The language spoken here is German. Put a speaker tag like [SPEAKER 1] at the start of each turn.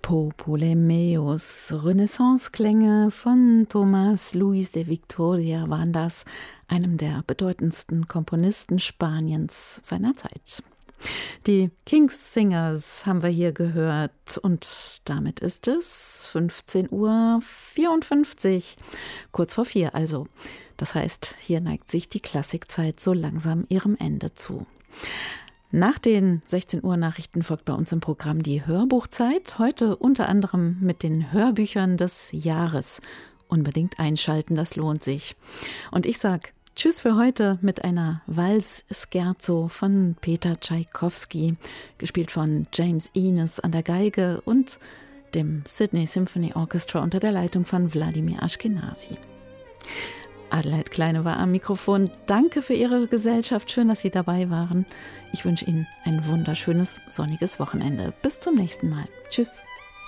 [SPEAKER 1] Ptolemaeus, Renaissance-Klänge von Tomás Luis de Victoria waren das, einem der bedeutendsten Komponisten Spaniens seiner Zeit. Die King's Singers haben wir hier gehört und damit ist es 15:54 Uhr, kurz vor 4 also. Das heißt, hier neigt sich die Klassikzeit so langsam ihrem Ende zu. Nach den 16 Uhr Nachrichten folgt bei uns im Programm die Hörbuchzeit, heute unter anderem mit den Hörbüchern des Jahres. Unbedingt einschalten, das lohnt sich. Und ich sag Tschüss für heute mit einer Vals-Scherzo von Peter Tschaikowski, gespielt von James Innes an der Geige und dem Sydney Symphony Orchestra unter der Leitung von Wladimir Ashkenazy. Adelheid Kleine war am Mikrofon. Danke für Ihre Gesellschaft. Schön, dass Sie dabei waren. Ich wünsche Ihnen ein wunderschönes, sonniges Wochenende. Bis zum nächsten Mal. Tschüss.